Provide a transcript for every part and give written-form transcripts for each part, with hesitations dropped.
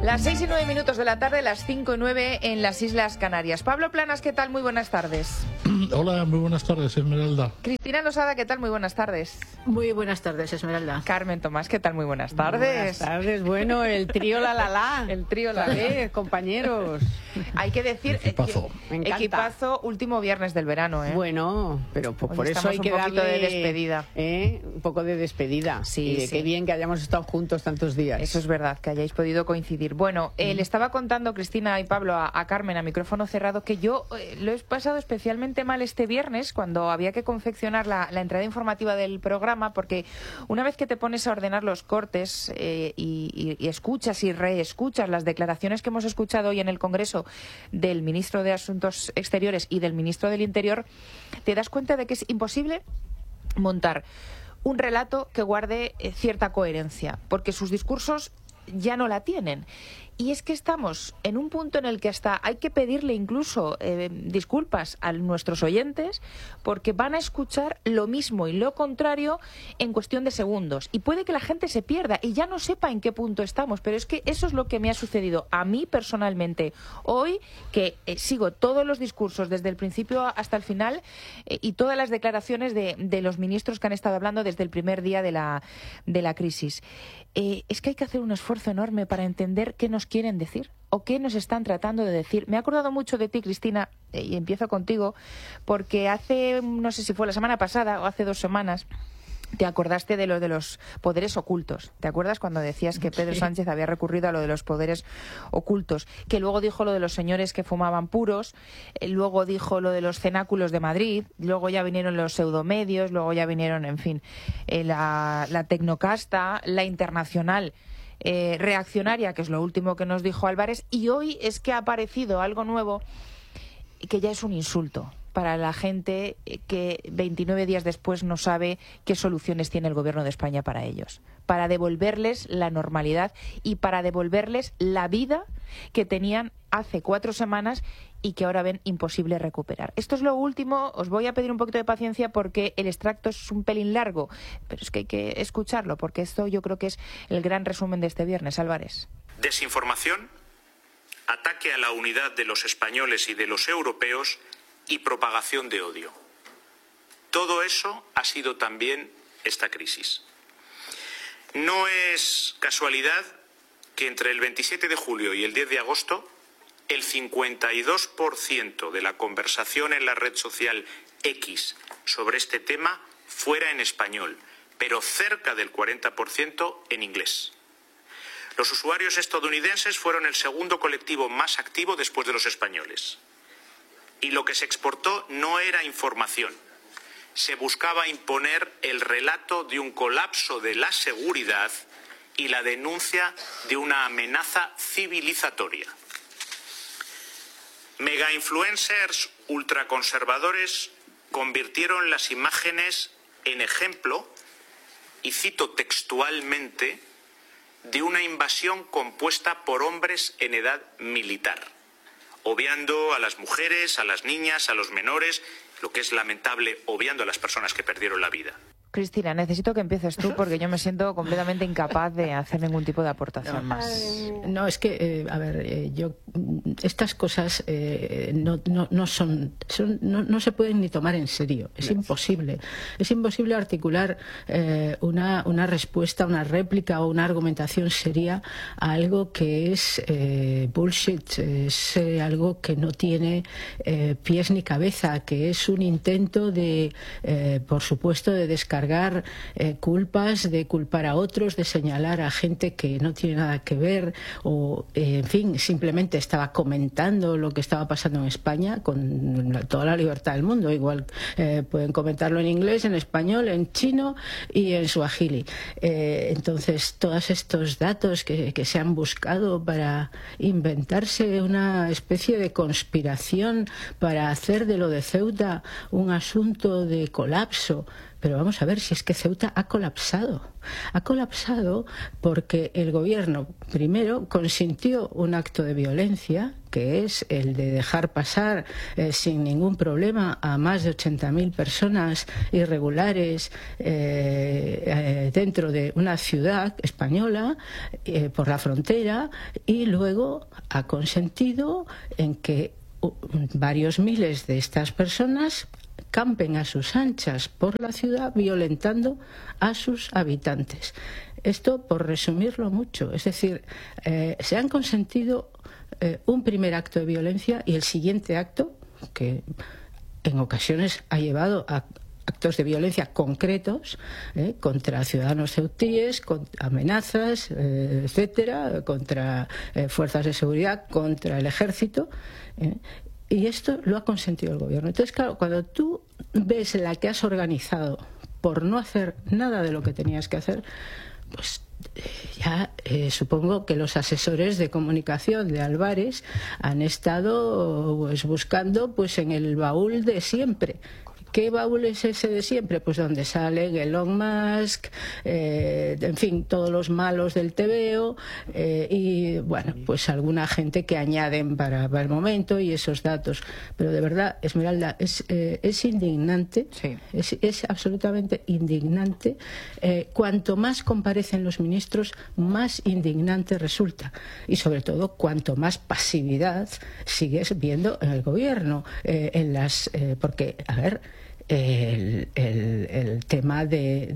Las 6:09 de la tarde, las 5:09 en las Islas Canarias. Pablo Planas, ¿qué tal? Muy buenas tardes. Hola, muy buenas tardes, Esmeralda. Cristina Losada, ¿qué tal? Muy buenas tardes. Muy buenas tardes, Esmeralda. Carmen Tomás, ¿qué tal? Muy buenas tardes. Buenas tardes, bueno, el trío la. El trío la. Compañeros. Hay que decir, Equipazo. Me encanta. Equipazo, último viernes del verano, ¿eh? Bueno, pero por Hoy eso hay que estamos un poquito darle de despedida. Un poco de despedida. Sí, y de sí. qué bien que hayamos estado juntos tantos días. Eso es verdad, que hayáis podido coincidir. Bueno, le estaba contando, Cristina y Pablo, a Carmen, a micrófono cerrado, que yo lo he pasado especialmente mal este viernes cuando había que confeccionar la entrada informativa del programa, porque una vez que te pones a ordenar los cortes y escuchas y reescuchas las declaraciones que hemos escuchado hoy en el Congreso del ministro de Asuntos Exteriores y del ministro del Interior, te das cuenta de que es imposible montar un relato que guarde cierta coherencia, porque sus discursos ya no la tienen. Y es que estamos en un punto en el que hasta hay que pedirle incluso disculpas a nuestros oyentes, porque van a escuchar lo mismo y lo contrario en cuestión de segundos. Y puede que la gente se pierda y ya no sepa en qué punto estamos, pero es que eso es lo que me ha sucedido a mí personalmente hoy, que sigo todos los discursos desde el principio hasta el final y todas las declaraciones de los ministros que han estado hablando desde el primer día de la crisis. Es que hay que hacer un esfuerzo enorme para entender qué nos quieren decir o qué nos están tratando de decir. Me he acordado mucho de ti, Cristina, y empiezo contigo, porque hace, no sé si fue la semana pasada o hace 2 semanas, te acordaste de lo de los poderes ocultos. ¿Te acuerdas cuando decías que Pedro Sánchez había recurrido a lo de los poderes ocultos? Que luego dijo lo de los señores que fumaban puros, luego dijo lo de los cenáculos de Madrid, luego ya vinieron los pseudomedios, luego ya vinieron, en fin, la tecnocasta, la internacional reaccionaria, que es lo último que nos dijo Álvarez, y hoy es que ha aparecido algo nuevo que ya es un insulto para la gente que 29 días después no sabe qué soluciones tiene el Gobierno de España para ellos, para devolverles la normalidad y para devolverles la vida que tenían hace 4 semanas y que ahora ven imposible recuperar. Esto es lo último. Os voy a pedir un poquito de paciencia porque el extracto es un pelín largo, pero es que hay que escucharlo, porque esto yo creo que es el gran resumen de este viernes. Álvarez. Desinformación, ataque a la unidad de los españoles y de los europeos y propagación de odio. Todo eso ha sido también esta crisis. No es casualidad que entre el 27 de julio y el 10 de agosto el 52% de la conversación en la red social X sobre este tema fuera en español, pero cerca del 40% en inglés. Los usuarios estadounidenses fueron el segundo colectivo más activo después de los españoles. Y lo que se exportó no era información. Se buscaba imponer el relato de un colapso de la seguridad y la denuncia de una amenaza civilizatoria. Megainfluencers ultraconservadores convirtieron las imágenes en ejemplo, y cito textualmente, de una invasión compuesta por hombres en edad militar, obviando a las mujeres, a las niñas, a los menores, lo que es lamentable, obviando a las personas que perdieron la vida. Cristina, necesito que empieces tú porque yo me siento completamente incapaz de hacer ningún tipo de aportación más. No, es que, estas cosas no se pueden ni tomar en serio. Es imposible. Es imposible articular una respuesta, una réplica o una argumentación seria a algo que es bullshit, es algo que no tiene pies ni cabeza, que es un intento de, por supuesto, de descargar culpas, de culpar a otros, de señalar a gente que no tiene nada que ver o, en fin, simplemente estaba comentando lo que estaba pasando en España con toda la libertad del mundo. Igual pueden comentarlo en inglés, en español, en chino y en suajili. Entonces, todos estos datos que se han buscado para inventarse una especie de conspiración para hacer de lo de Ceuta un asunto de colapso. Pero vamos a ver si es que Ceuta ha colapsado. Ha colapsado porque el gobierno, primero, consintió un acto de violencia que es el de dejar pasar sin ningún problema a más de 80.000 personas irregulares dentro de una ciudad española por la frontera, y luego ha consentido en que varios miles de estas personas campen a sus anchas por la ciudad violentando a sus habitantes. Esto por resumirlo mucho, es decir, se han consentido un primer acto de violencia, y el siguiente acto, que en ocasiones ha llevado a actos de violencia concretos contra ciudadanos ceutíes, con amenazas, etcétera, contra fuerzas de seguridad, contra el ejército, y esto lo ha consentido el gobierno. Entonces, claro, cuando tú ves la que has organizado por no hacer nada de lo que tenías que hacer, pues ya supongo que los asesores de comunicación de Álvarez han estado pues buscando pues en el baúl de siempre. ¿Qué baúl es ese de siempre? Pues donde sale Elon Musk, en fin, todos los malos del TVO, y bueno, pues alguna gente que añaden para el momento y esos datos. Pero de verdad, Esmeralda, es indignante, sí. Es absolutamente indignante. Cuanto más comparecen los ministros, más indignante resulta. Y sobre todo, cuanto más pasividad sigues viendo en el gobierno, porque, a ver, el tema de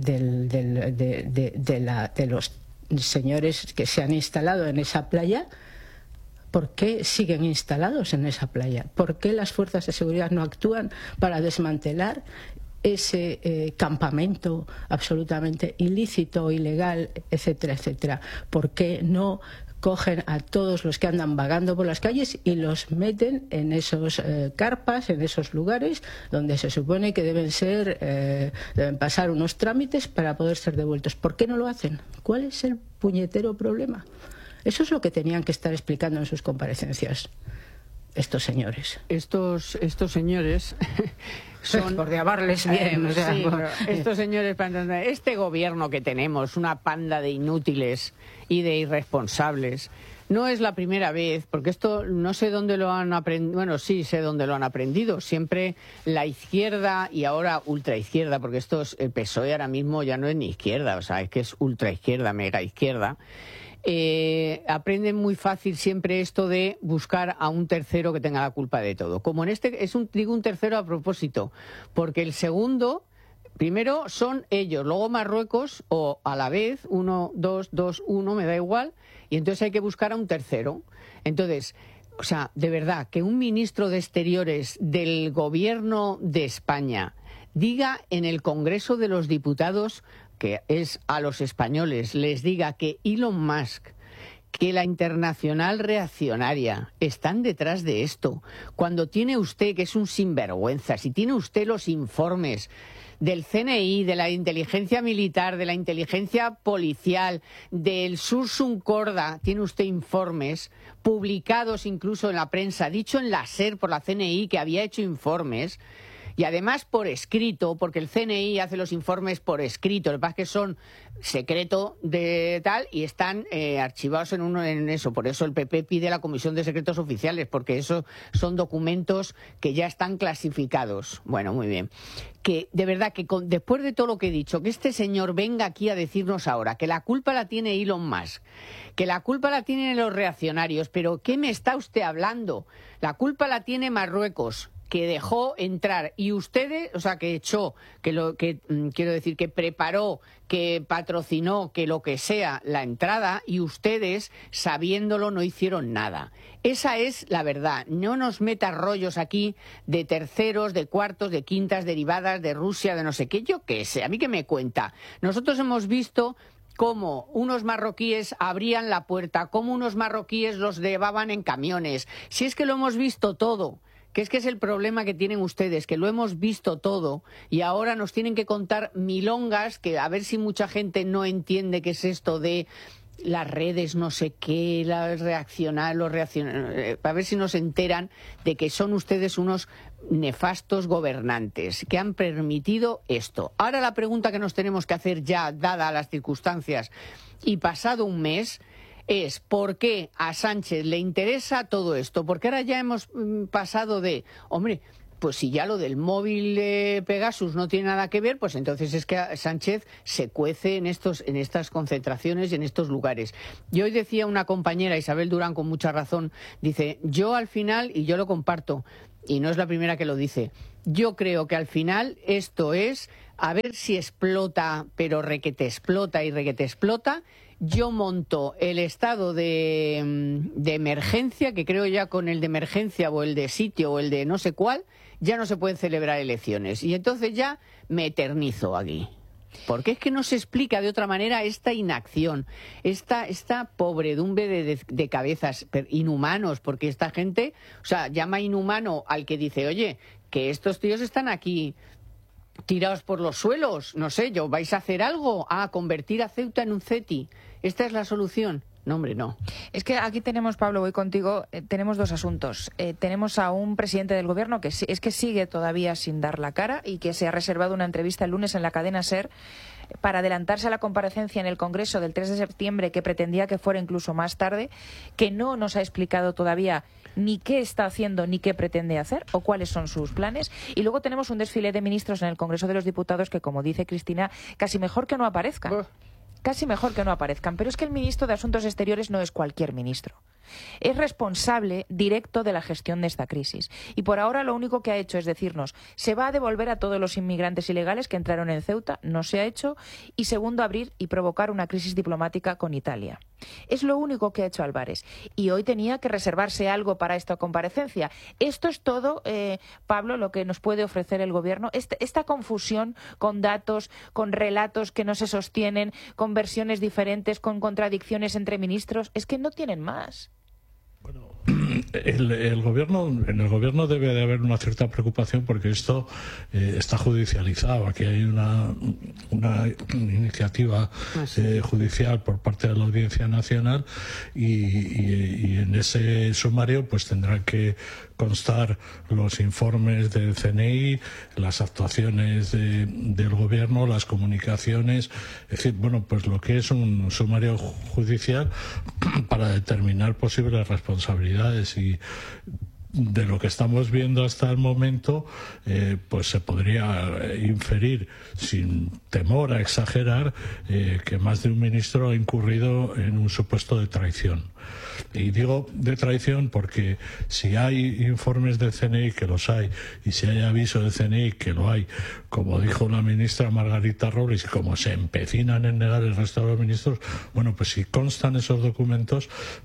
los señores que se han instalado en esa playa, ¿por qué siguen instalados en esa playa? ¿Por qué las fuerzas de seguridad no actúan para desmantelar ese campamento absolutamente ilícito, ilegal, etcétera, etcétera? ¿Por qué no cogen a todos los que andan vagando por las calles y los meten en esos carpas, en esos lugares donde se supone que deben pasar unos trámites para poder ser devueltos? ¿Por qué no lo hacen? ¿Cuál es el puñetero problema? Eso es lo que tenían que estar explicando en sus comparecencias estos señores. Estos señores son, por llamarles bien, o sea, sí, estos señores, este gobierno que tenemos, una panda de inútiles y de irresponsables, no es la primera vez, porque esto no sé dónde lo han aprendido. Bueno, sí sé dónde lo han aprendido. Siempre la izquierda y ahora ultraizquierda, porque el PSOE ahora mismo ya no es ni izquierda, o sea, es que es ultraizquierda, mega izquierda. Aprenden muy fácil siempre esto de buscar a un tercero que tenga la culpa de todo. Como en este, digo un tercero a propósito, porque el segundo, primero son ellos, luego Marruecos, o a la vez, 1, 2, 2, 1, me da igual, y entonces hay que buscar a un tercero. Entonces, o sea, de verdad, que un ministro de Exteriores del gobierno de España diga en el Congreso de los Diputados, que es a los españoles, les diga que Elon Musk, que la internacional reaccionaria están detrás de esto, cuando tiene usted, que es un sinvergüenza, si tiene usted los informes del CNI, de la inteligencia militar, de la inteligencia policial, del Sursum Corda, tiene usted informes publicados incluso en la prensa, dicho en la SER por la CNI que había hecho informes, y además por escrito, porque el CNI hace los informes por escrito, lo que pasa es que son secreto de tal y están archivados en eso. Por eso el PP pide la Comisión de Secretos Oficiales, porque eso son documentos que ya están clasificados. Bueno, muy bien. Que de verdad que después de todo lo que he dicho, que este señor venga aquí a decirnos ahora que la culpa la tiene Elon Musk, que la culpa la tienen los reaccionarios, pero ¿qué me está usted hablando? La culpa la tiene Marruecos, que dejó entrar, y ustedes, o sea, que echó, quiero decir, que preparó, que patrocinó, que lo que sea, la entrada, y ustedes, sabiéndolo, no hicieron nada. Esa es la verdad. No nos meta rollos aquí de terceros, de cuartos, de quintas derivadas, de Rusia, de no sé qué, yo qué sé, a mí qué me cuenta. Nosotros hemos visto cómo unos marroquíes abrían la puerta, cómo unos marroquíes los llevaban en camiones. Si es que lo hemos visto todo. Que es el problema que tienen ustedes, que lo hemos visto todo y ahora nos tienen que contar milongas, que a ver si mucha gente no entiende qué es esto de las redes no sé qué, a ver si nos enteran de que son ustedes unos nefastos gobernantes que han permitido esto. Ahora la pregunta que nos tenemos que hacer ya, dada las circunstancias y pasado un mes, es por qué a Sánchez le interesa todo esto. Porque ahora ya hemos pasado de, hombre, pues si ya lo del móvil Pegasus no tiene nada que ver, pues entonces es que Sánchez se cuece en estas concentraciones y en estos lugares. Y hoy decía una compañera, Isabel Durán, con mucha razón, dice, yo al final, y yo lo comparto, y no es la primera que lo dice, yo creo que al final esto es a ver si explota, pero requete explota y requete explota. Yo monto el estado de emergencia, que creo ya con el de emergencia o el de sitio o el de no sé cuál, ya no se pueden celebrar elecciones. Y entonces ya me eternizo aquí. Porque es que no se explica de otra manera esta inacción, esta pobredumbre de cabezas, inhumanos, porque esta gente, o sea, llama inhumano al que dice, oye, que estos tíos están aquí tirados por los suelos, no sé, yo, ¿vais a hacer algo? A convertir a Ceuta en un CETI. ¿Esta es la solución? No, hombre, no. Es que aquí tenemos, Pablo, voy contigo, tenemos dos asuntos. Tenemos a un presidente del gobierno que es que sigue todavía sin dar la cara y que se ha reservado una entrevista el lunes en la cadena SER para adelantarse a la comparecencia en el Congreso del 3 de septiembre, que pretendía que fuera incluso más tarde, que no nos ha explicado todavía ni qué está haciendo ni qué pretende hacer o cuáles son sus planes. Y luego tenemos un desfile de ministros en el Congreso de los Diputados que, como dice Cristina, casi mejor que no aparezcan. Casi mejor que no aparezcan. Pero es que el ministro de Asuntos Exteriores no es cualquier ministro. Es responsable directo de la gestión de esta crisis. Y por ahora lo único que ha hecho es decirnos, se va a devolver a todos los inmigrantes ilegales que entraron en Ceuta, no se ha hecho, y segundo, abrir y provocar una crisis diplomática con Italia. Es lo único que ha hecho Álvarez. Y hoy tenía que reservarse algo para esta comparecencia. Esto es todo, Pablo, lo que nos puede ofrecer el Gobierno. Esta confusión con datos, con relatos que no se sostienen, con versiones diferentes, con contradicciones entre ministros, es que no tienen más. Bueno, en el gobierno debe de haber una cierta preocupación porque esto está judicializado. Aquí hay una iniciativa judicial por parte de la Audiencia Nacional y en ese sumario pues tendrán que constar los informes del CNI, las actuaciones del gobierno, las comunicaciones, es decir, bueno, pues lo que es un sumario judicial para determinar posibles responsabilidades. Y de lo que estamos viendo hasta el momento, pues se podría inferir, sin temor a exagerar, que más de un ministro ha incurrido en un supuesto de traición. Y digo de traición porque si hay informes del CNI, que los hay, y si hay aviso del CNI, que lo hay, como dijo la ministra Margarita Robles, y como se empecinan en negar el resto de los ministros, bueno, pues si constan esos documentos,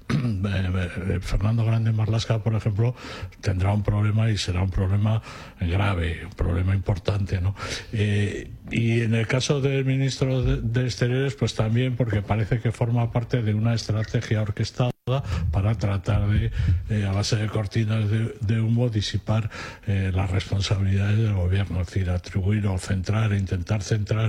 Fernando Grande Marlaska, por ejemplo, tendrá un problema y será un problema grave, un problema importante, ¿no? Y en el caso del ministro de Exteriores, pues también, porque parece que forma parte de una estrategia orquestada para tratar de, a base de cortinas de humo, disipar las responsabilidades del gobierno, es decir, atribuir o centrar, intentar centrar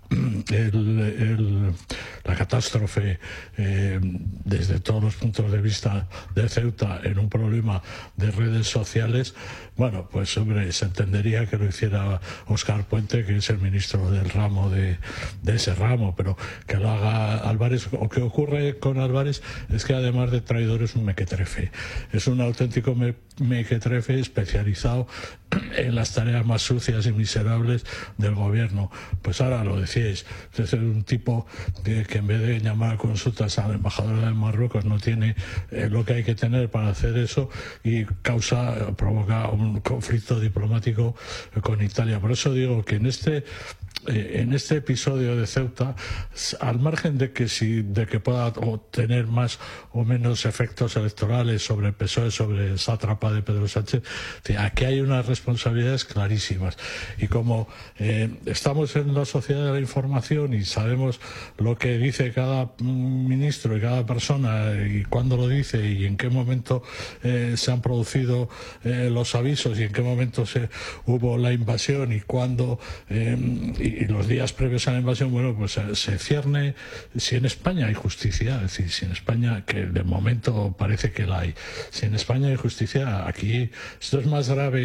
la catástrofe desde todos los puntos de vista de Ceuta en un problema de redes sociales. Bueno, pues hombre, se entendería que lo hiciera Óscar Puente, que es el ministro del ramo de ese ramo, pero que lo haga Álvarez. O que ocurre con Álvarez es que además de traidor es un mequetrefe, es un auténtico mequetrefe especializado en las tareas más sucias y miserables del gobierno. Pues ahora lo decíais, es un tipo que en vez de llamar a consultas a la embajadora de Marruecos no tiene lo que hay que tener para hacer eso, y provoca un conflicto diplomático con Italia. Por eso digo que en este episodio de Ceuta, al margen de que pueda tener más o menos efectos electorales sobre el PSOE, sobre el sátrapa de Pedro Sánchez, aquí hay unas responsabilidades clarísimas. Y como estamos en la sociedad de la información y sabemos lo que dice cada ministro y cada persona y cuándo lo dice y en qué momento se han producido los avisos y en qué momento hubo la invasión y cuándo y los días previos a la invasión, bueno, pues se cierne si en España hay justicia, es decir, si en España, que de momento parece que la hay, si en España hay justicia, aquí esto es más grave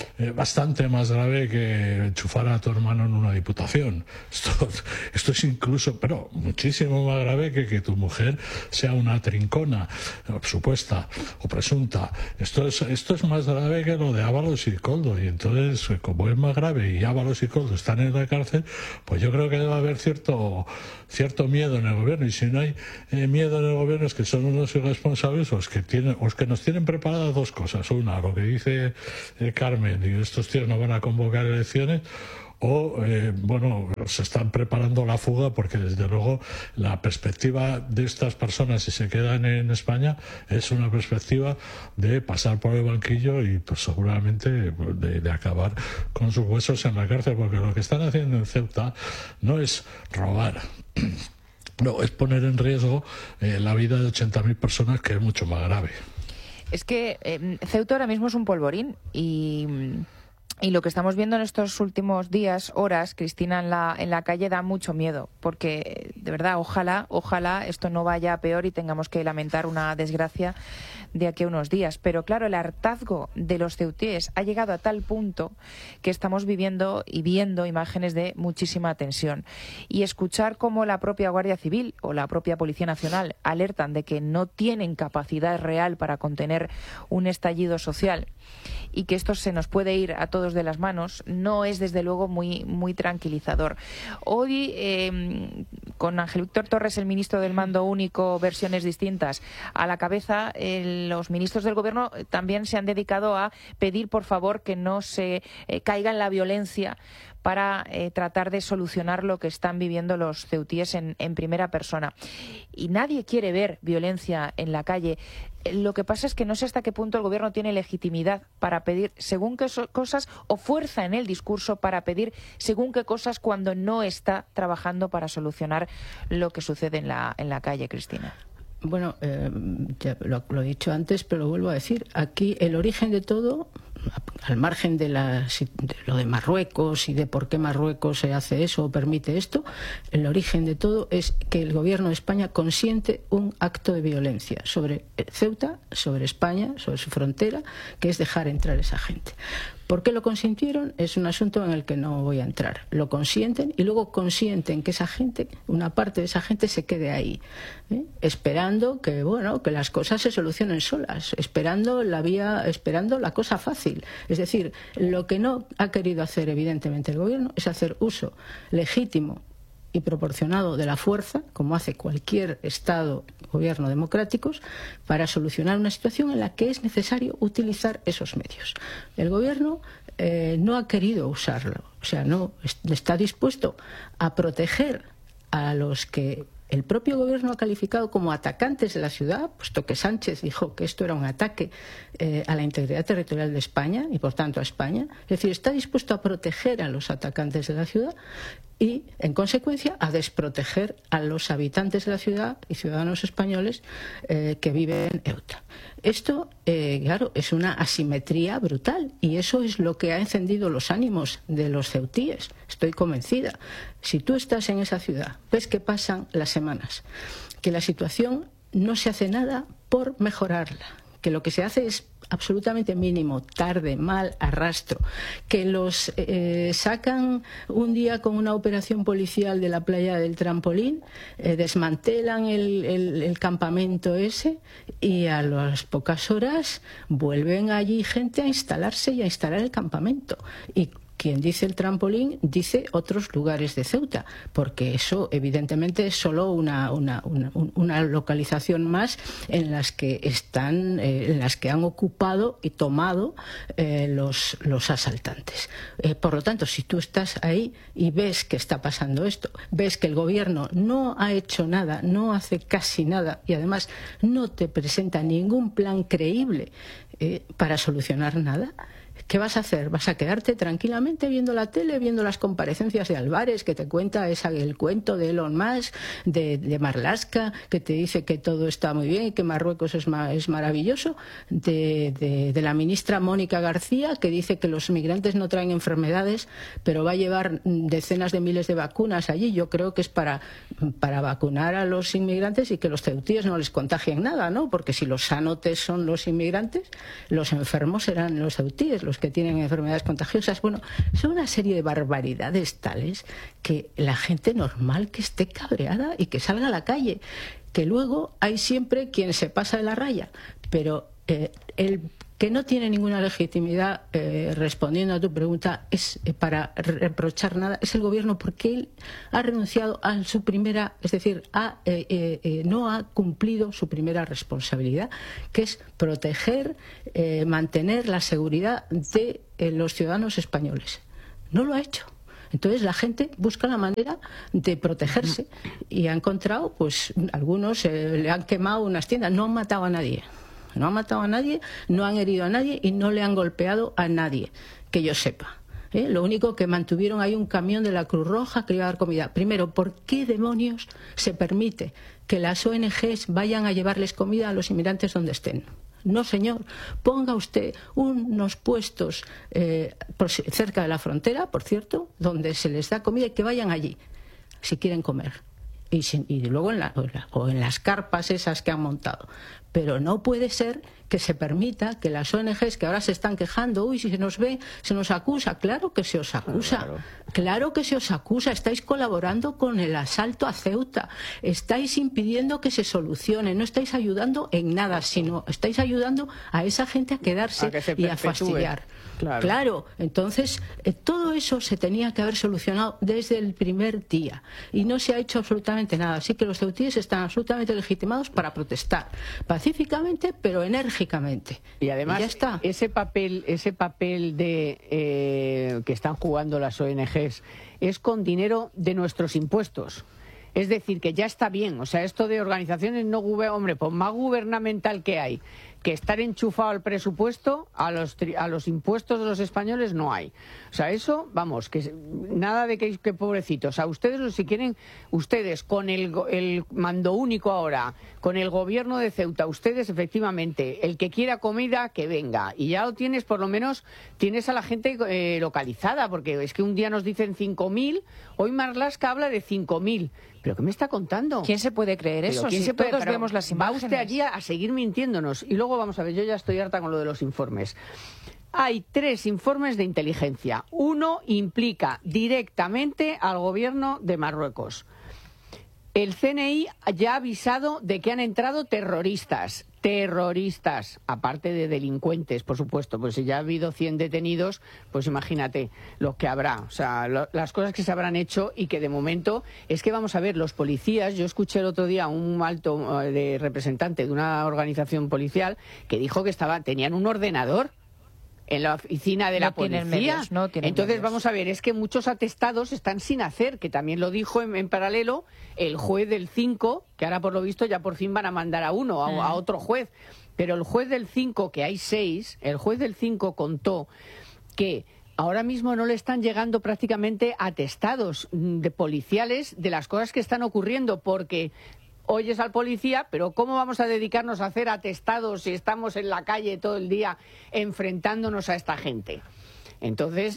bastante más grave que enchufar a tu hermano en una diputación. Esto es incluso, pero muchísimo más grave que tu mujer sea una trincona supuesta o presunta. Esto es más grave que lo de Ábalos y Koldo, y entonces, como es más grave y Ábalos y Koldo están en la cárcel, pues yo creo que debe haber cierto miedo en el gobierno, y si no hay miedo en el gobierno es que son unos irresponsables o es que nos tienen preparadas dos cosas: una, lo que dice Carmen, y estos tíos no van a convocar elecciones, o se están preparando la fuga, porque desde luego la perspectiva de estas personas, si se quedan en España, es una perspectiva de pasar por el banquillo y pues seguramente de acabar con sus huesos en la cárcel, porque lo que están haciendo en Ceuta no es robar, no, es poner en riesgo la vida de 80.000 personas, que es mucho más grave. Es que Ceuta ahora mismo es un polvorín, y lo que estamos viendo en estos últimos días, horas, Cristina, en la calle, da mucho miedo, porque de verdad, ojalá esto no vaya a peor y tengamos que lamentar una desgracia de aquí a unos días. Pero claro, el hartazgo de los ceutíes ha llegado a tal punto que estamos viviendo y viendo imágenes de muchísima tensión. Y escuchar cómo la propia Guardia Civil o la propia Policía Nacional alertan de que no tienen capacidad real para contener un estallido social y que esto se nos puede ir a todos de las manos, no es desde luego muy tranquilizador. Hoy, con Ángel Víctor Torres, el ministro del Mando Único, versiones distintas a la cabeza, los ministros del Gobierno también se han dedicado a pedir, por favor, que no se caiga en la violencia para tratar de solucionar lo que están viviendo los ceutíes en primera persona. Y nadie quiere ver violencia en la calle. Lo que pasa es que no sé hasta qué punto el Gobierno tiene legitimidad para pedir según qué cosas, o fuerza en el discurso para pedir según qué cosas, cuando no está trabajando para solucionar lo que sucede en la calle, Cristina. Bueno, ya lo he dicho antes, pero lo vuelvo a decir. Aquí el origen de todo, al margen de lo de Marruecos y de por qué Marruecos se hace eso o permite esto, el origen de todo es que el Gobierno de España consiente un acto de violencia sobre Ceuta, sobre España, sobre su frontera, que es dejar entrar a esa gente. ¿Por qué lo consintieron? Es un asunto en el que no voy a entrar. Lo consienten y luego consienten que esa gente, una parte de esa gente, se quede ahí, esperando que las cosas se solucionen solas, esperando la cosa fácil. Es decir, lo que no ha querido hacer evidentemente el Gobierno es hacer uso legítimo y proporcionado de la fuerza, como hace cualquier Estado, gobierno democráticos, para solucionar una situación en la que es necesario utilizar esos medios. El Gobierno no ha querido usarlo, o sea, no está dispuesto a proteger a los que el propio Gobierno ha calificado como atacantes de la ciudad, puesto que Sánchez dijo que esto era un ataque a la integridad territorial de España y, por tanto, a España. Es decir, está dispuesto a proteger a los atacantes de la ciudad y, en consecuencia, a desproteger a los habitantes de la ciudad y ciudadanos españoles que viven en Ceuta. Esto, claro, es una asimetría brutal, y eso es lo que ha encendido los ánimos de los ceutíes. Estoy convencida. Si tú estás en esa ciudad, ves que pasan las semanas, que la situación no se hace nada por mejorarla, que lo que se hace es absolutamente mínimo, tarde, mal, arrastro, que los sacan un día con una operación policial de la playa del Trampolín, desmantelan el campamento ese, y a las pocas horas vuelven allí gente a instalarse y a instalar el campamento. Y quien dice el Trampolín dice otros lugares de Ceuta, porque eso evidentemente es solo una localización más en las que han ocupado y tomado los asaltantes. Por lo tanto, si tú estás ahí y ves que está pasando esto, ves que el Gobierno no ha hecho nada, no hace casi nada, y además no te presenta ningún plan creíble para solucionar nada, ¿qué vas a hacer? ¿Vas a quedarte tranquilamente viendo la tele, viendo las comparecencias de Álvarez, que te cuenta el cuento de Elon Musk, de Marlaska, que te dice que todo está muy bien y que Marruecos es maravilloso, de la ministra Mónica García, que dice que los migrantes no traen enfermedades, pero va a llevar decenas de miles de vacunas allí? Yo creo que es para vacunar a los inmigrantes y que los ceutíes no les contagien nada, ¿no? Porque si los sanotes son los inmigrantes, los enfermos serán los ceutíes. los que tienen enfermedades contagiosas. Bueno, son una serie de barbaridades tales que la gente normal que esté cabreada y que salga a la calle. Que luego hay siempre quien se pasa de la raya, pero el que no tiene ninguna legitimidad, respondiendo a tu pregunta, es para reprochar nada, es el gobierno, porque él ha renunciado a su primera, es decir, no ha cumplido su primera responsabilidad, que es proteger, mantener la seguridad de los ciudadanos españoles. No lo ha hecho. Entonces la gente busca la manera de protegerse y ha encontrado, pues algunos le han quemado unas tiendas, no han matado a nadie. No han matado a nadie, no han herido a nadie y no le han golpeado a nadie, que yo sepa. Lo único que mantuvieron ahí un camión de la Cruz Roja que iba a dar comida. Primero, ¿por qué demonios se permite que las ONGs vayan a llevarles comida a los inmigrantes donde estén? No, señor, ponga usted unos puestos cerca de la frontera, por cierto, donde se les da comida y que vayan allí, si quieren comer. Y luego en las carpas esas que han montado. Pero no puede ser que se permita que las ONGs que ahora se están quejando, uy, si se nos ve, se nos acusa. Claro que se os acusa. Claro que se os acusa. Estáis colaborando con el asalto a Ceuta. Estáis impidiendo que se solucione. No estáis ayudando en nada, sino estáis ayudando a esa gente a quedarse y a fastidiar. Claro. Entonces, todo eso se tenía que haber solucionado desde el primer día. Y no se ha hecho absolutamente nada. Así que los ceutíes están absolutamente legitimados para protestar. Pacíficamente, pero enérgicamente. Y además, ya está. ese papel de que están jugando las ONGs es con dinero de nuestros impuestos. Es decir, que ya está bien. O sea, esto de organizaciones no gubernamentales, hombre, pues más gubernamental que hay, que estar enchufado al presupuesto, a los impuestos de los españoles no hay. O sea, eso, vamos, que nada de que pobrecitos. O sea, ustedes, si quieren, ustedes con el mando único ahora, con el gobierno de Ceuta, ustedes efectivamente, el que quiera comida, que venga. Y ya lo tienes, por lo menos, tienes a la gente localizada, porque es que un día nos dicen 5.000, hoy Marlaska habla de 5.000. ¿Pero qué me está contando? ¿Quién se puede creer eso? ¿Quién si se puede? todos vemos las imágenes. Va usted allí a seguir mintiéndonos. Y luego vamos a ver, yo ya estoy harta con lo de los informes. Hay 3 informes de inteligencia. Uno implica directamente al gobierno de Marruecos. El CNI ya ha avisado de que han entrado terroristas, aparte de delincuentes, por supuesto. Pues si ya ha habido 100 detenidos, pues imagínate lo que habrá, o sea, las cosas que se habrán hecho y que de momento es que vamos a ver, los policías, yo escuché el otro día a un alto representante de una organización policial que dijo que tenían un ordenador en la oficina de la policía. Entonces, vamos a ver, es que muchos atestados están sin hacer, que también lo dijo en paralelo el juez del 5, que ahora por lo visto ya por fin van a mandar a uno, a otro juez. Pero el juez del 5, que hay 6, el juez del 5 contó que ahora mismo no le están llegando prácticamente atestados de policiales de las cosas que están ocurriendo, porque oyes al policía, pero ¿cómo vamos a dedicarnos a hacer atestados si estamos en la calle todo el día enfrentándonos a esta gente? Entonces,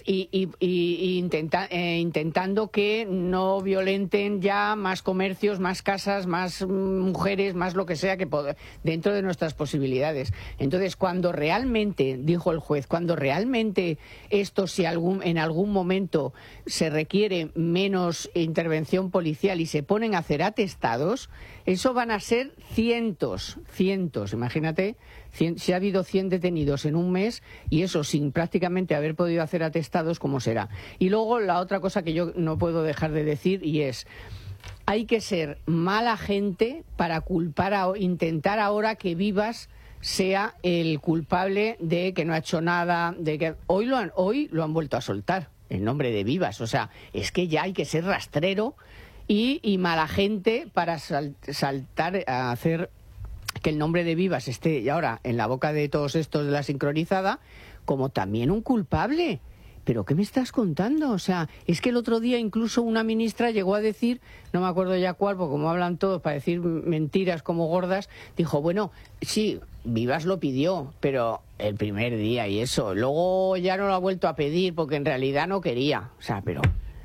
intentando que no violenten ya más comercios, más casas, más mujeres, más lo que sea que dentro de nuestras posibilidades. Entonces, cuando realmente, dijo el juez, cuando realmente esto, si en algún momento se requiere menos intervención policial y se ponen a hacer atestados, eso van a ser cientos. Imagínate, si ha habido 100 detenidos en un mes y eso sin prácticamente haber podido hacer atestados, ¿cómo será? Y luego la otra cosa que yo no puedo dejar de decir y es: hay que ser mala gente para intentar ahora que Vivas sea el culpable de que no ha hecho nada, de que hoy lo han vuelto a soltar en nombre de Vivas. O sea, es que ya hay que ser rastrero y mala gente para saltar a hacer que el nombre de Vivas esté ahora en la boca de todos estos de la sincronizada como también un culpable. ¿Pero qué me estás contando? O sea, es que el otro día incluso una ministra llegó a decir, no me acuerdo ya cuál, porque como hablan todos para decir mentiras como gordas, dijo, bueno, sí, Vivas lo pidió, pero el primer día y eso. Luego ya no lo ha vuelto a pedir porque en realidad no quería. O sea, pero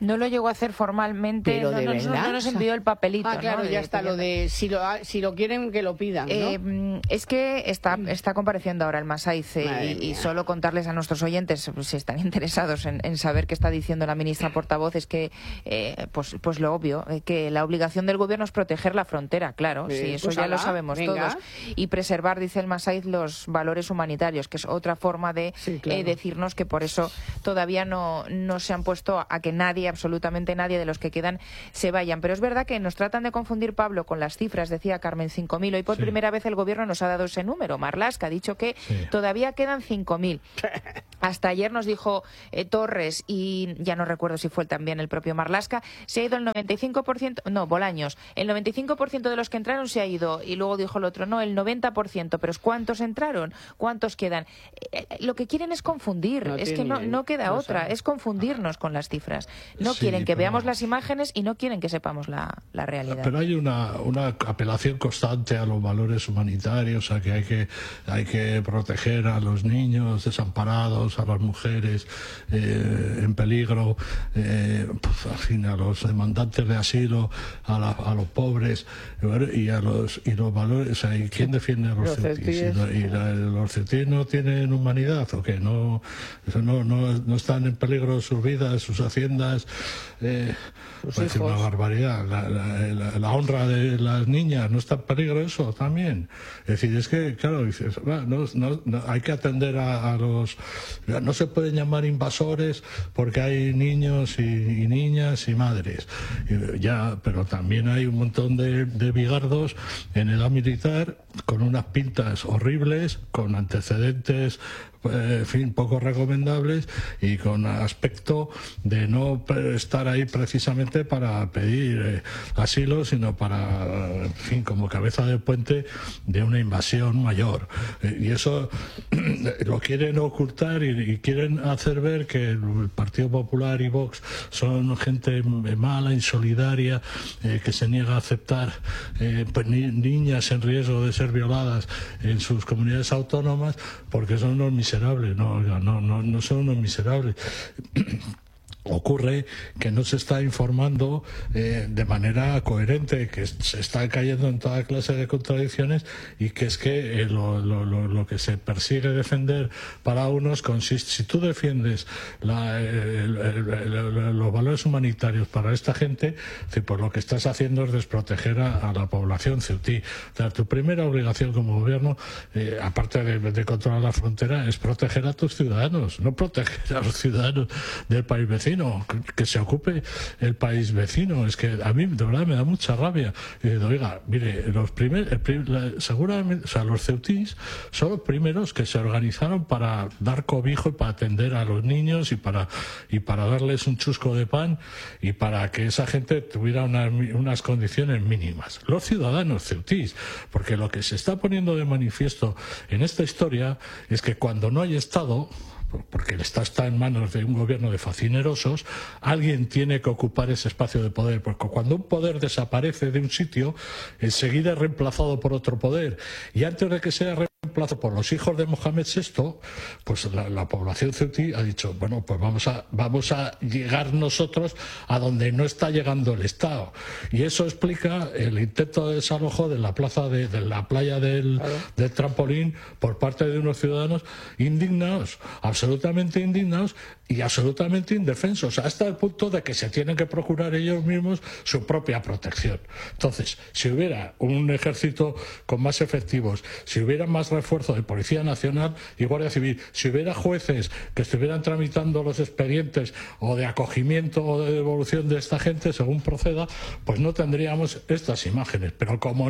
No lo llegó a hacer formalmente, pero no nos envió el papelito. Claro, ¿no? ya está lo de si lo quieren que lo pidan, ¿no? Es que está compareciendo ahora el Masaiz y solo contarles a nuestros oyentes, si están interesados en saber qué está diciendo la ministra portavoz, es que pues lo obvio, que la obligación del gobierno es proteger la frontera, claro, sí, eso pues ya lo sabemos todos, y preservar, dice el Masaiz, los valores humanitarios, que es otra forma de decirnos que por eso todavía no se han puesto a que absolutamente nadie de los que quedan se vayan. Pero es verdad que nos tratan de confundir, Pablo, con las cifras. Decía Carmen, 5.000. Hoy por primera vez el gobierno nos ha dado ese número. Marlaska ha dicho que todavía quedan 5.000. Hasta ayer nos dijo Torres, y ya no recuerdo si fue también el propio Marlaska, se ha ido el 95%, no, Bolaños, el 95% de los que entraron se ha ido, y luego dijo el otro, no, el 90%, pero ¿cuántos entraron? ¿Cuántos quedan? Lo que quieren es confundir, es que no queda otra, es confundirnos con las cifras. No quieren que veamos las imágenes y no quieren que sepamos la realidad. Pero hay una apelación constante a los valores humanitarios, a que hay que proteger a los niños desamparados, a las mujeres en peligro, en fin, a los demandantes de asilo, a los pobres y los valores. O sea, ¿y quién defiende a los ceutíes? ¿Y los ceutíes no tienen humanidad o qué? ¿No están en peligro sus vidas, sus haciendas? Parece una barbaridad. La honra de las niñas no está en peligro, eso también. Es decir, es que, claro, dices, hay que atender a los... No se pueden llamar invasores porque hay niños y niñas y madres. Pero también hay un montón de bigardos en edad militar con unas pintas horribles, con antecedentes, en fin, poco recomendables y con aspecto de no estar ahí precisamente para pedir asilo, sino para, en fin, como cabeza de puente de una invasión mayor. Y eso lo quieren ocultar y quieren hacer ver que el Partido Popular y Vox son gente mala, insolidaria, que se niega a aceptar pues niñas en riesgo de ser violadas en sus comunidades autónomas porque son unos miserables. No son unos miserables. Ocurre que no se está informando de manera coherente, que se está cayendo en toda clase de contradicciones, y que es que lo que se persigue defender para unos consiste, si tú defiendes los valores humanitarios para esta gente, pues lo que estás haciendo es desproteger a la población ceutí. O sea, tu primera obligación como gobierno, aparte de controlar la frontera, es proteger a tus ciudadanos, no proteger a los ciudadanos del país vecino. Que se ocupe el país vecino. Es que a mí de verdad me da mucha rabia. Oiga, mire, seguramente, o sea, los ceutís son los primeros que se organizaron para dar cobijo y para atender a los niños y para darles un chusco de pan y para que esa gente tuviera unas condiciones mínimas. Los ciudadanos ceutís, porque lo que se está poniendo de manifiesto en esta historia es que cuando no hay Estado, porque el Estado está en manos de un gobierno de facinerosos, alguien tiene que ocupar ese espacio de poder, porque cuando un poder desaparece de un sitio, enseguida es reemplazado por otro poder, y antes de que sea reemplazado por los hijos de Mohamed VI, pues la población ceutí ha dicho, bueno, pues vamos a llegar nosotros a donde no está llegando el Estado, y eso explica el intento de desalojo de la plaza de la playa del Trampolín por parte de unos ciudadanos indignados, absolutamente indignados y absolutamente indefensos, hasta el punto de que se tienen que procurar ellos mismos su propia protección. Entonces, si hubiera un ejército con más efectivos, si hubiera más refuerzo de Policía Nacional y Guardia Civil, si hubiera jueces que estuvieran tramitando los expedientes o de acogimiento o de devolución de esta gente según proceda, pues no tendríamos estas imágenes. Pero como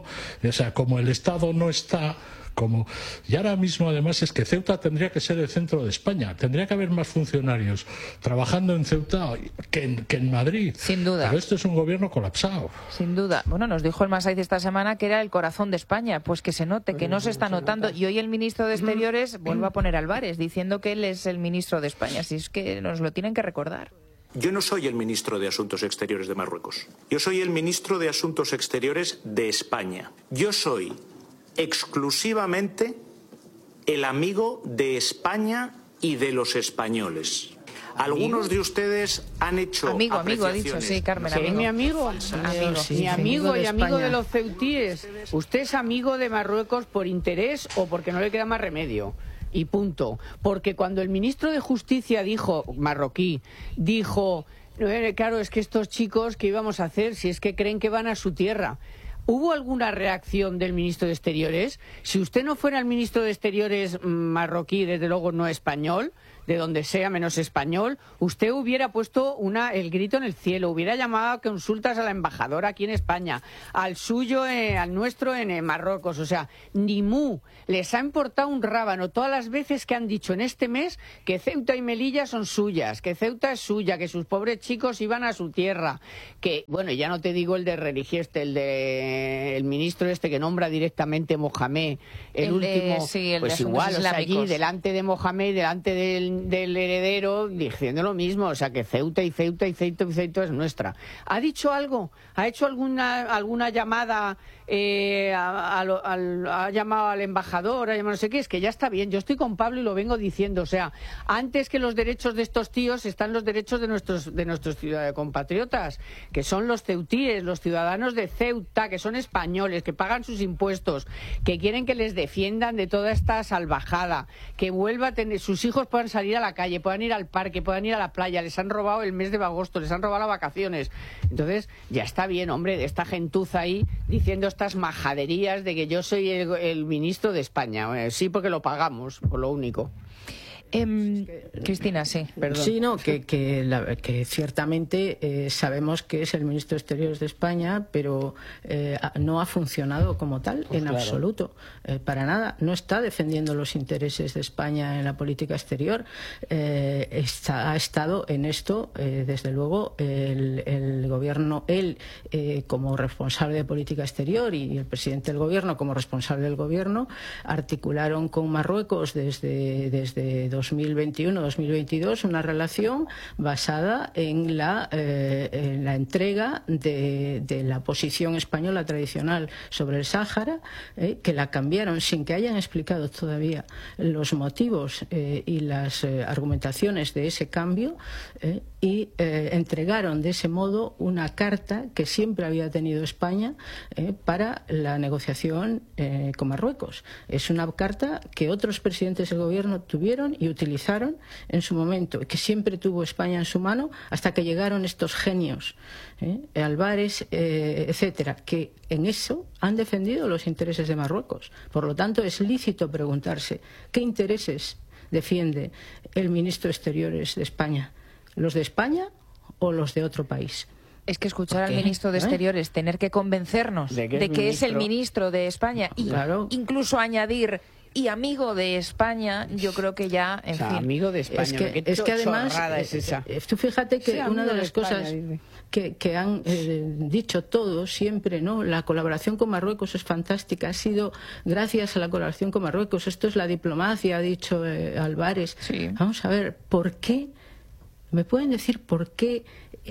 el Estado no está, y ahora mismo además es que Ceuta tendría que ser el centro de España, tendría que haber más funcionarios trabajando en Ceuta que en Madrid. Sin duda. Pero esto es un gobierno colapsado. Sin duda. Bueno, nos dijo el Masaiz esta semana que era el corazón de España, pues que se note, que no se está notando. Y hoy el ministro de Exteriores vuelve a poner Álvarez diciendo que él es el ministro de España, así es que nos lo tienen que recordar. Yo no soy el ministro de Asuntos Exteriores de Marruecos. Yo soy el ministro de Asuntos Exteriores de España. Yo soy exclusivamente el amigo de España y de los españoles. Algunos de ustedes han hecho amigo, ha dicho, sí, Carmen, ¿Sí, amigo. mi amigo? Sí, mi amigo y amigo España. de los ceutíes. ¿Usted es amigo de Marruecos por interés o porque no le queda más remedio? Y punto. Porque cuando el ministro de Justicia marroquí, dijo, claro, es que estos chicos, ¿qué íbamos a hacer si es que creen que van a su tierra? ¿Hubo alguna reacción del ministro de Exteriores? Si usted no fuera el ministro de Exteriores marroquí, desde luego no español, de donde sea menos español, usted hubiera puesto el grito en el cielo, hubiera llamado a consultas a la embajadora aquí en España, al suyo, al nuestro en Marruecos. O sea, ni mu, les ha importado un rábano todas las veces que han dicho en este mes que Ceuta y Melilla son suyas, que Ceuta es suya, que sus pobres chicos iban a su tierra, que, bueno, ya no te digo el de religioso, el ministro que nombra directamente Mohamed, el último, pues igual, o sea, allí delante de Mohamed, delante del heredero, diciendo lo mismo, o sea, que Ceuta es nuestra. ¿Ha dicho algo? ¿Ha hecho alguna llamada? Ha llamado al embajador, ha llamado no sé qué. Es que ya está bien, yo estoy con Pablo y lo vengo diciendo, o sea, antes que los derechos de estos tíos están los derechos de nuestros compatriotas, que son los ceutíes, los ciudadanos de Ceuta, que son españoles, que pagan sus impuestos, que quieren que les defiendan de toda esta salvajada, que vuelva a tener, sus hijos puedan salir a la calle, puedan ir al parque, puedan ir a la playa. Les han robado el mes de agosto, les han robado las vacaciones. Entonces, ya está bien, hombre, de esta gentuza ahí diciendo estas majaderías de que yo soy el ministro de España. Sí, porque lo pagamos, por lo único. Cristina, sí. Perdón. Sí, no, que ciertamente sabemos que es el ministro de Exteriores de España, pero no ha funcionado como tal, pues en claro. Absoluto. Para nada. No está defendiendo los intereses de España en la política exterior. Ha estado en esto, desde luego, el gobierno, él como responsable de política exterior y el presidente del gobierno como responsable del gobierno, articularon con Marruecos desde 2021-2022 una relación basada en la entrega de la posición española tradicional sobre el Sáhara, que la cambiaron sin que hayan explicado todavía los motivos y las argumentaciones de ese cambio, y entregaron de ese modo una carta que siempre había tenido España para la negociación con Marruecos. Es una carta que otros presidentes del gobierno tuvieron y utilizaron en su momento, que siempre tuvo España en su mano, hasta que llegaron estos genios, Álvarez, etcétera, que en eso han defendido los intereses de Marruecos. Por lo tanto, es lícito preguntarse qué intereses defiende el ministro de Exteriores de España, ¿los de España o los de otro país? Es que escuchar al ministro de Exteriores, tener que convencernos de que es el ministro de España y claro, incluso añadir y amigo de España, yo creo que ya, en fin. Amigo de España. Es que además, tú fíjate que una de las cosas que han dicho todos siempre, ¿no? La colaboración con Marruecos es fantástica, ha sido gracias a la colaboración con Marruecos. Esto es la diplomacia, ha dicho Álvarez. Sí. Vamos a ver, ¿por qué? ¿Me pueden decir por qué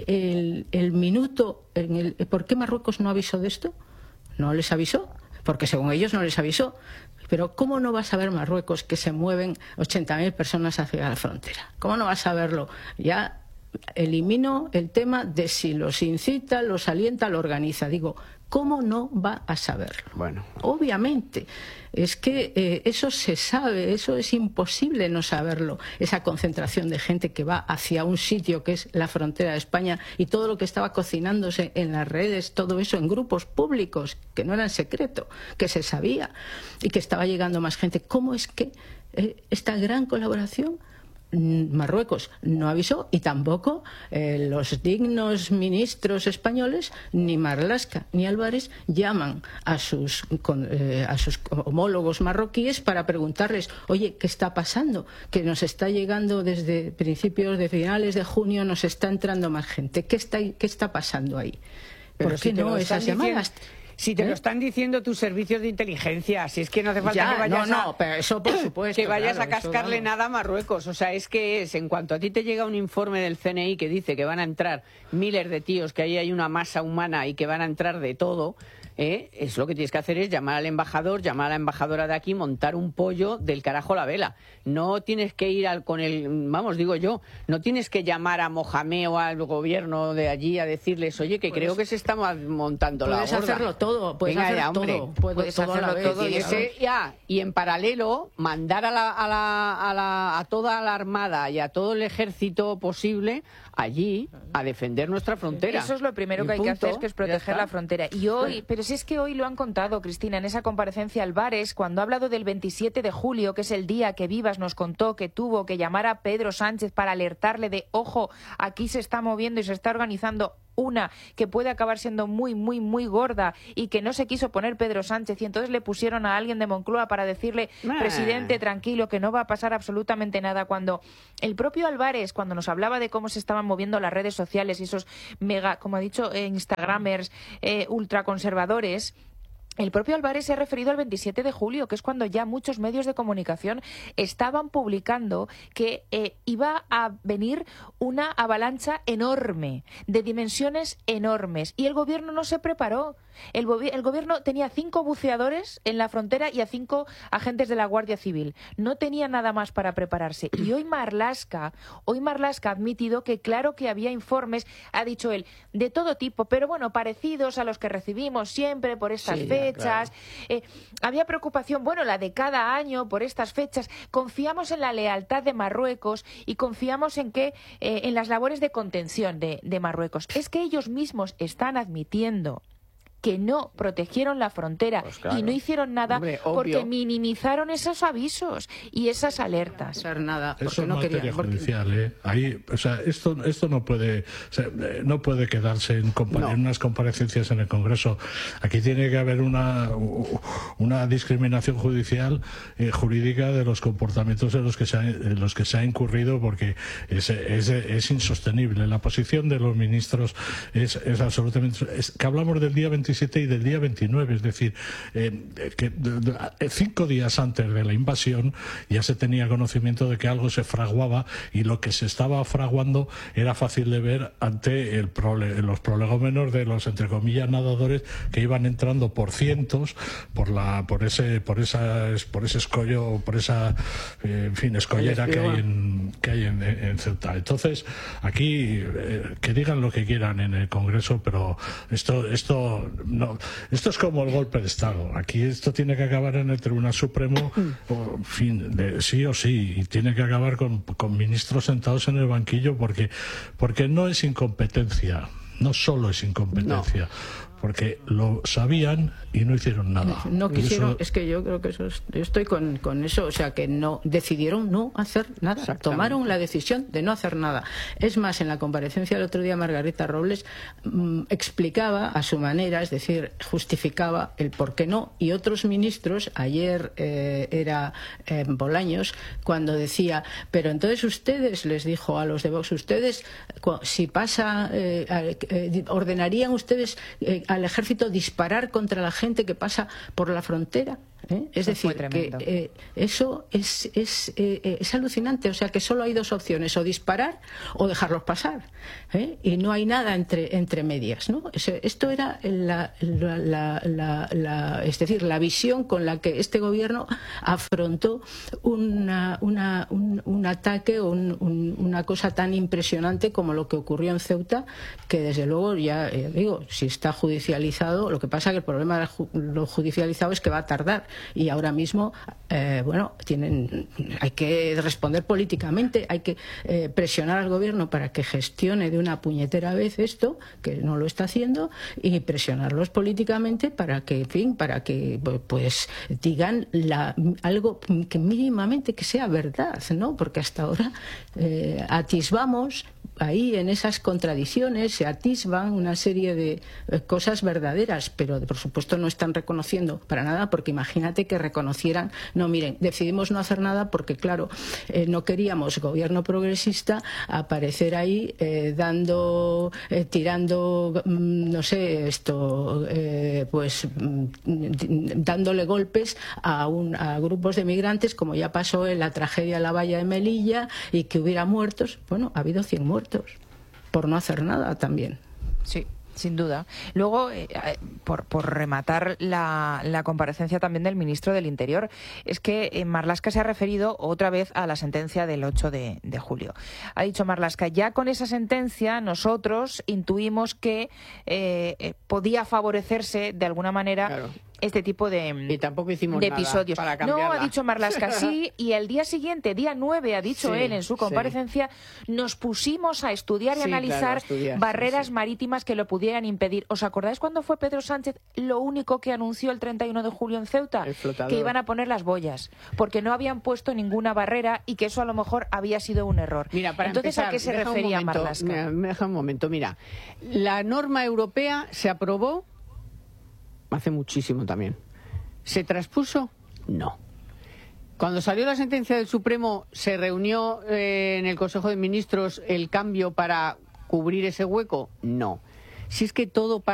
por qué Marruecos no avisó de esto? ¿No les avisó? Porque según ellos no les avisó. Pero ¿cómo no va a saber Marruecos que se mueven 80.000 personas hacia la frontera? ¿Cómo no va a saberlo? Ya elimino el tema de si los incita, los alienta, lo organiza. Digo, ¿cómo no va a saberlo? Bueno, obviamente. Es que eso se sabe, eso es imposible no saberlo. Esa concentración de gente que va hacia un sitio que es la frontera de España y todo lo que estaba cocinándose en las redes, todo eso en grupos públicos, que no eran secreto, que se sabía y que estaba llegando más gente. ¿Cómo es que esta gran colaboración? Marruecos no avisó y tampoco los dignos ministros españoles, ni Marlaska ni Álvarez, llaman a sus homólogos marroquíes para preguntarles, oye, ¿qué está pasando? Que nos está llegando desde principios de finales de junio, nos está entrando más gente. ¿Qué está pasando ahí? ¿Por qué no esas llamadas? Si te lo están diciendo tus servicios de inteligencia, si es que no hace falta que vayas pero eso por supuesto, que vayas a cascarle nada a Marruecos. O sea, es que en cuanto a ti te llega un informe del CNI que dice que van a entrar miles de tíos, que ahí hay una masa humana y que van a entrar de todo, es lo que tienes que hacer es llamar al embajador, llamar a la embajadora de aquí, montar un pollo del carajo a la vela. No tienes que ir no tienes que llamar a Mohamed o al gobierno de allí a decirles, oye, que creo que se está montando la horda. Puedes hacerlo todo, puedes hacerlo todo. Y en paralelo mandar a toda la armada y a todo el ejército posible allí a defender nuestra frontera. Eso es lo primero que hay que hacer, que es proteger la frontera. Y hoy, pero si es que hoy lo han contado, Cristina, en esa comparecencia Álvarez, cuando ha hablado del 27 de julio, que es el día que Vivas nos contó que tuvo que llamar a Pedro Sánchez para alertarle de, ojo, aquí se está moviendo y se está organizando una que puede acabar siendo muy, muy, muy gorda, y que no se quiso poner Pedro Sánchez, y entonces le pusieron a alguien de Moncloa para decirle, presidente, tranquilo, que no va a pasar absolutamente nada, cuando el propio Álvarez, cuando nos hablaba de cómo se estaban moviendo las redes sociales y esos mega, como ha dicho, instagramers ultraconservadores, el propio Álvarez se ha referido al 27 de julio, que es cuando ya muchos medios de comunicación estaban publicando que iba a venir una avalancha enorme, de dimensiones enormes, y el gobierno no se preparó. El gobierno tenía 5 buceadores en la frontera y a 5 agentes de la Guardia Civil. No tenía nada más para prepararse. Y hoy Marlaska ha admitido que claro que había informes, ha dicho él, de todo tipo, pero bueno, parecidos a los que recibimos siempre por estas fechas. Claro. Había preocupación, bueno, la de cada año por estas fechas. Confiamos en la lealtad de Marruecos y confiamos en que en las labores de contención de Marruecos. Es que ellos mismos están admitiendo que no protegieron la frontera, pues claro, y no hicieron nada, porque minimizaron esos avisos y esas alertas. Nada, eso es materia judicial, Ahí, o sea, esto no puede, no puede quedarse en unas comparecencias en el Congreso. Aquí tiene que haber una discriminación judicial, jurídica, de los comportamientos en los que se ha incurrido, porque es insostenible. La posición de los ministros es absolutamente... que hablamos del día 27 y del día 29, es decir, que 5 días antes de la invasión ya se tenía conocimiento de que algo se fraguaba, y lo que se estaba fraguando era fácil de ver ante los prolegómenos de los, entre comillas, nadadores que iban entrando por cientos por ese escollo, por esa escollera que hay en Ceuta. Entonces, aquí que digan lo que quieran en el Congreso, pero esto es como el golpe de Estado. Aquí esto tiene que acabar en el Tribunal Supremo, sí o sí, y tiene que acabar con ministros sentados en el banquillo, porque no es incompetencia, no solo es incompetencia. Porque lo sabían y no hicieron nada. No quisieron, es que yo creo que yo estoy con eso, o sea, que no decidieron no hacer nada, tomaron la decisión de no hacer nada. Es más, en la comparecencia del otro día, Margarita Robles explicaba a su manera, es decir, justificaba el por qué no, y otros ministros, ayer era Bolaños, cuando decía, pero entonces ustedes, les dijo a los de Vox, ustedes, si pasa, ordenarían ustedes al ejército disparar contra la gente que pasa por la frontera. Es decir, que eso es alucinante. O sea, que solo hay 2 opciones: o disparar o dejarlos pasar, y no hay nada entre medias, ¿no? Esto era es decir, la visión con la que este gobierno afrontó un ataque o una cosa tan impresionante como lo que ocurrió en Ceuta, que desde luego, ya digo, si está judicializado, lo que pasa que el problema de lo judicializado es que va a tardar. Y ahora mismo, hay que responder políticamente, hay que presionar al gobierno para que gestione de una puñetera vez esto, que no lo está haciendo, y presionarlos políticamente para que, pues digan algo que mínimamente que sea verdad, ¿no? Porque hasta ahora atisbamos ahí en esas contradicciones, se atisban una serie de cosas verdaderas, pero por supuesto no están reconociendo para nada, porque imagínate que reconocieran, no, miren, decidimos no hacer nada porque, claro, no queríamos, gobierno progresista, aparecer ahí tirando, no sé, dándole golpes a grupos de migrantes, como ya pasó en la tragedia de la valla de Melilla, y que hubiera muertos. Bueno, ha habido 100 muertos por no hacer nada también. Sí. Sin duda. Luego, por rematar la comparecencia también del ministro del Interior, es que Marlaska se ha referido otra vez a la sentencia del 8 de julio. Ha dicho Marlaska, ya con esa sentencia nosotros intuimos que podía favorecerse de alguna manera... Claro. Este tipo de episodios. Para cambiarla. No, ha dicho Marlaska sí, y el día siguiente, día 9, ha dicho él en su comparecencia, nos pusimos a estudiar y analizar barreras marítimas que lo pudieran impedir. ¿Os acordáis cuando fue Pedro Sánchez lo único que anunció el 31 de julio en Ceuta? Que iban a poner las boyas, porque no habían puesto ninguna barrera y que eso a lo mejor había sido un error. Mira, para entonces, empezar, ¿a qué se refería Marlaska? Me deja un momento, mira. La norma europea se aprobó hace muchísimo también. ¿Se traspuso? No. Cuando salió la sentencia del Supremo, ¿se reunió en el Consejo de Ministros el cambio para cubrir ese hueco? No. Si es que todo